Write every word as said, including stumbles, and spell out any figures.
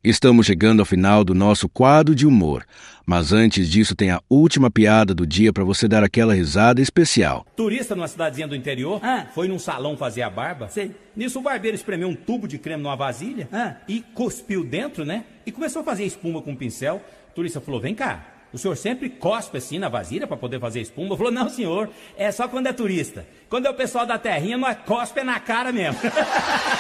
Estamos chegando ao final do nosso quadro de humor. Mas antes disso tem a última piada do dia para você dar aquela risada especial. Turista numa cidadezinha do interior, ah. foi num salão fazer a barba. Sei. Nisso o barbeiro espremeu um tubo de creme numa vasilha ah. e cuspiu dentro, né? E começou a fazer espuma com um pincel. O turista falou, vem cá, o senhor sempre cospe assim na vasilha para poder fazer espuma? Falou, não senhor, é só quando é turista. Quando é o pessoal da terrinha, nós cospe na cara mesmo.